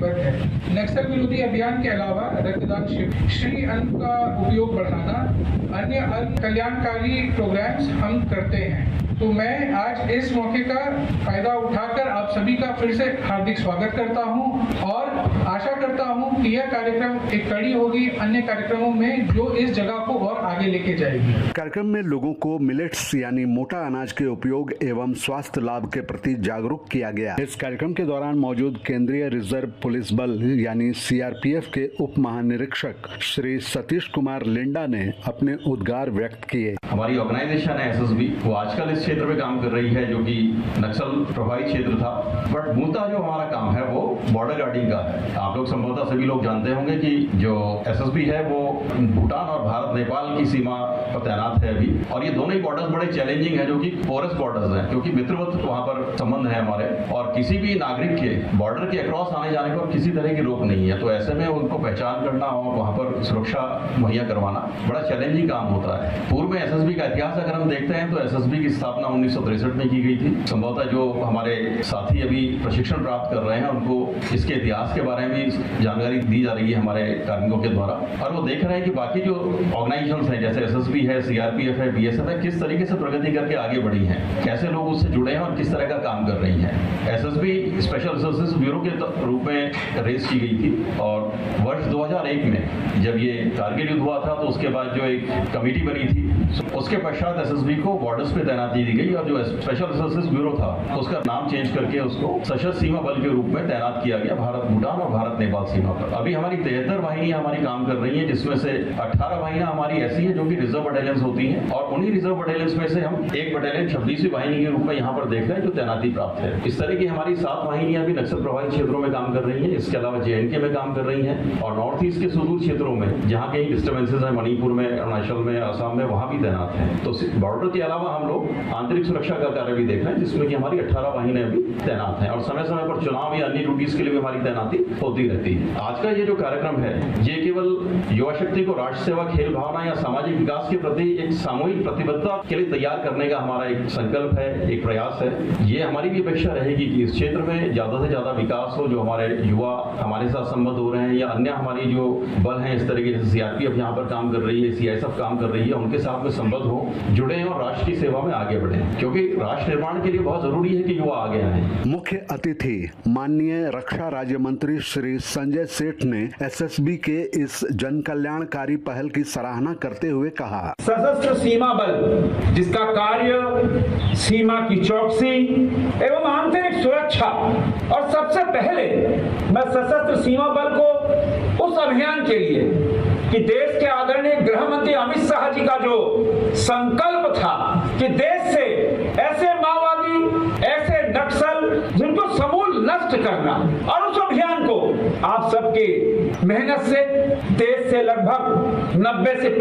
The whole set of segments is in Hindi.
प्रतिबद्ध है। नक्सल विरोधी अभियान के अलावा रक्तदान शिविर, श्री अन्न का उपयोग बढ़ाना, अन्य कल्याणकारी प्रोग्राम्स हम करते हैं। तो मैं आज इस मौके का फायदा उठाकर आप सभी का फिर से हार्दिक स्वागत करता हूं और आशा करता हूं कि यह कार्यक्रम एक कड़ी होगी अन्य कार्यक्रमों में जो इस जगह को और आगे लेके जाएगी। कार्यक्रम में लोगों को मिलेट्स यानी मोटा अनाज के उपयोग एवं स्वास्थ्य लाभ के प्रति जागरूक किया गया। इस कार्यक्रम के दौरान मौजूद केंद्रीय रिजर्व पुलिस बल यानी सीआरपीएफ के उप महानिरीक्षक श्री सतीश कुमार लिंडा ने अपने उद्गार व्यक्त किए। हमारी ऑर्गेनाइजेशन है एसएसबी, वो आजकल इस क्षेत्र में काम कर रही है जो कि नक्सल प्रभावित क्षेत्र था, बट मूलतः जो हमारा काम है वो बॉर्डर गार्डिंग का है। आप लोग संभवतः सभी लोग जानते होंगे कि जो एसएसबी है वो भूटान और भारत नेपाल की सीमा पर तैनात है अभी, और ये दोनों ही बॉर्डर्स बड़े चैलेंजिंग है जो कि पोरस बॉर्डर्स हैं, क्योंकि मित्रवत वहाँ पर संबंध है हमारे, और किसी भी नागरिक के बॉर्डर के अक्रॉस आने जाने पर किसी तरह की रोक नहीं है। तो ऐसे में उनको पहचान करना और वहाँ पर सुरक्षा मुहैया करवाना बड़ा चैलेंजिंग काम होता है। पूर्व में एसएसबी का इतिहास अगर हम देखते हैं तो एसएसबी की स्थापना 1963 में की गई थी। संभवतः जो हमारे साथी अभी प्रशिक्षण प्राप्त कर रहे हैं उनको इसके इतिहास के बारे में भी जानकारी दी जा रही है हमारे कार्मिकों के द्वारा, और वो देख रहे हैं कि बाकी जो ऑर्गेनाइजेशंस हैं जैसे एसएसबी है, सीआरपीएफ है, बीएसएफ है, किस तरीके से प्रगति करके आगे बढ़ी हैं, कैसे लोग उससे जुड़े हैं और किस तरह का काम कर रही हैं। एसएसबी स्पेशल सर्विसेज ब्यूरो के रूप में रेस की गई थी, और वर्ष 2001 में जब ये कारगिल युद्ध हुआ था तो उसके बाद जो एक कमेटी बनी थी उसके पश्चात एसएसबी को बॉर्डर्स पे तैनाती दी गई, और जो स्पेशल सर्विसेज ब्यूरो था तो उसका नाम चेंज करके उसको सशस्त्र सीमा बल के रूप में तैनात किया गया भारत भूटान और भारत नेपाल सीमा पर। अभी हमारी 73 वाहिनियां हमारी काम कर रही हैं, जिसमें से 18 वाहिनियां हमारी ऐसी हैं जो कि रिजर्व बटालियंस होती हैं, और उन्हीं रिजर्व बटालियंस में से हम एक बटालियन 26वीं वाहिनी के रूप में यहाँ पर देख रहे हैं जो तैनाती प्राप्त है। इस तरह की हमारी 7 वाहिनियां भी नक्सल प्रभावित क्षेत्रों में काम कर रही है। इसके अलावा जेएनके में काम कर रही है, और नॉर्थ ईस्ट के सुदूर क्षेत्रों में जहाँ कहीं डिस्टर्बेंसेज है, मणिपुर में, अरुणाचल में, असम में, वहाँ भी तैनात है। तो बॉर्डर के अलावा हम लोग आंतरिक सुरक्षा का कार्य भी देख रहे हैं, जिसमें कि हमारी 18 वाहिनियां भी तैनात हैं, और समय समय पर चुनाव या अन्य ड्यूटीज के लिए भी हमारी तैनाती होती रहती है। आज का ये जो कार्यक्रम है ये केवल युवा शक्ति को राष्ट्र सेवा, खेल भावना या सामाजिक विकास के प्रति एक सामूहिक प्रतिबद्धता के लिए तैयार करने का हमारा एक संकल्प है, एक प्रयास है। ये हमारी भी अपेक्षा रहेगी कि इस क्षेत्र में ज्यादा से ज्यादा विकास हो, जो हमारे युवा हमारे साथ संबद्ध हो रहे हैं या अन्य हमारी जो बल हैं इस तरीके से सीआरपीएफ यहाँ पर काम कर रही है, सीआईएसएफ काम कर रही है, उनके साथ में संबद्ध हो, जुड़े और राष्ट्र की सेवा में आगे बढ़े, क्योंकि राष्ट्र निर्माण के लिए बहुत जरूरी है कि युवा आगे आए। मुख्य अतिथि माननीय रक्षा राज्य मंत्री श्री संजय सेठ ने एसएसबी के इस जन कल्याणकारी पहल की सराहना करते हुए कहा, सशस्त्र सीमा बल जिसका कार्य सीमा की चौकसी एवं आंतरिक सुरक्षा, और सबसे पहले मैं सशस्त्र सीमा बल को उस अभियान के लिए कि देश के आदरणीय गृह मंत्री अमित शाह जी का जो संकल्प था कि देश से ऐसे माओवादी, ऐसे नक्सल जिनको समूल नष्ट करना, और उस अभियान को आप सबकी मेहनत से देश से लगभग 90 से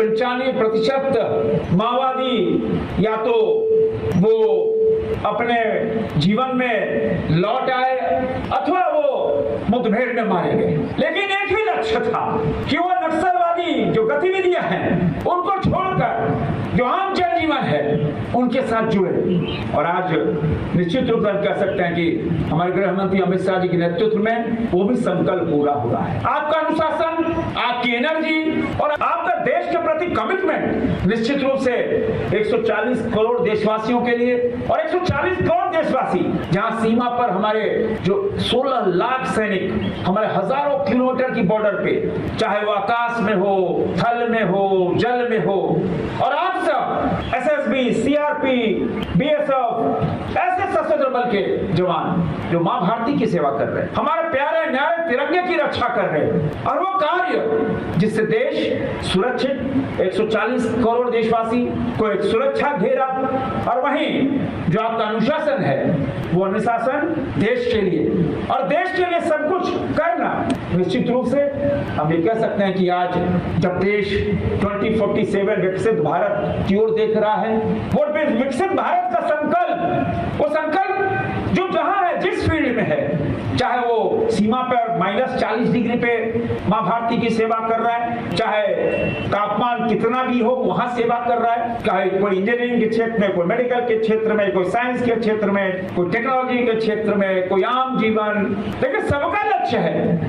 95% माओवादी या तो वो अपने जीवन में लौट आए अथवा वो मुठभेड़ में मारे गए, लेकिन एक ही लक्ष्य था कि वो नक्सलवादी जो गतिविधियां हैं उनको छोड़कर जो आम जनजीवन है उनके साथ जुड़े। और आज निश्चित रूप से कह सकते हैं कि हमारे गृह मंत्री अमित शाह जी के नेतृत्व में वो भी संकल्प पूरा हुआ है। आपका अनुशासन, आपकी एनर्जी और आपका देश के प्रति कमिटमेंट निश्चित रूप से 140 करोड़ देशवासियों के लिए, और 140 करोड़ देशवासी जहां सीमा पर हमारे जो 16 लाख सैनिक हमारे हजारों किलोमीटर की बॉर्डर पे, चाहे वो आकाश में हो, थल में हो, जल में हो, और आप सब एसएसबी, सीआरपी, बीएसएफ ऐसे सशस्त्र बल के जवान जो मां भारती की सेवा कर रहे हैं, हमारे प्यारे न्याय तिरंगे की रक्षा कर रहे हैं, और वो कार्य जिससे देश सुरक्षित, 140 करोड़ देशवासी को एक सुरक्षा घेरा, और वहीं जो आपका अनुशासन है वो अनुशासन देश के लिए, और देश के लिए सब कुछ करना। निश्चित रूप से हम ये कह सकते हैं कि आज जब देश 2047 विकसित भारत की ओर देख रहा है, वो विकसित भारत का संकल्प, वो संकल्प जो जहां है, जिस फील्ड में है, चाहे वो सीमा पर -40 डिग्री पे मां भारती की सेवा कर रहा है, चाहे तापमान कितना भी हो वहां सेवा कर रहा है, चाहे कोई इंजीनियरिंग के क्षेत्र में, कोई मेडिकल के क्षेत्र में, कोई साइंस के क्षेत्र में, कोई टेक्नोलॉजी के क्षेत्र में, कोई आम जीवन, लेकिन सबका लक्ष्य है